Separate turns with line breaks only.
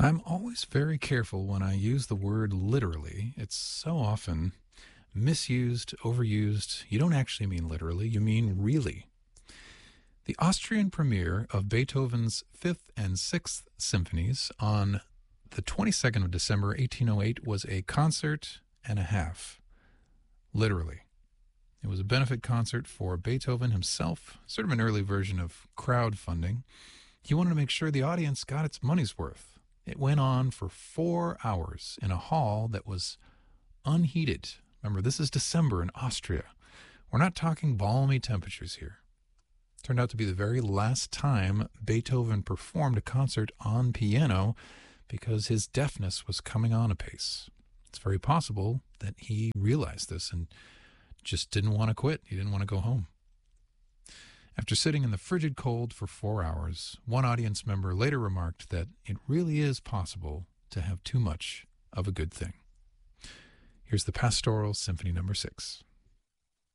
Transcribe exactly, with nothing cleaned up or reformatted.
I'm always very careful when I use the word literally. It's so often misused, overused. You don't actually mean literally, you mean really. The Austrian premiere of Beethoven's Fifth and Sixth Symphonies on the twenty-second of December, eighteen oh eight, was a concert and a half. Literally. It was a benefit concert for Beethoven himself, sort of an early version of crowdfunding. He wanted to make sure the audience got its money's worth. It went on for four hours in a hall that was unheated. Remember, this is December in Austria. We're not talking balmy temperatures here. Turned out to be the very last time Beethoven performed a concert on piano because his deafness was coming on apace. It's very possible that he realized this and just didn't want to quit. He didn't want to go home. After sitting in the frigid cold for four hours, one audience member later remarked that it really is possible to have too much of a good thing. Here's the Pastoral Symphony Number Six.